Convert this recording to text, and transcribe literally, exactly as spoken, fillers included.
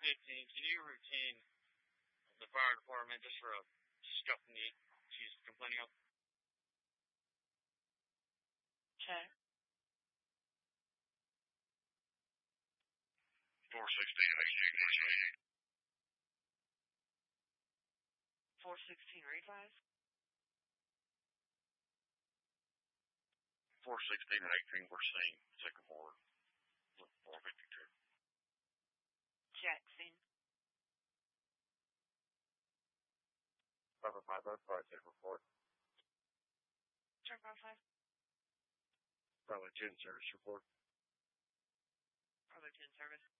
fifteen, can you routine the fire department just for a stuffed knee she's complaining of? Okay. four sixteen, eighteen, four sixteen revive? four sixteen and eighteen were seen. Second floor. four fifty-two. Jackson. five oh five, both parts have report. Turn five five. Probably ten service report. Probably ten service.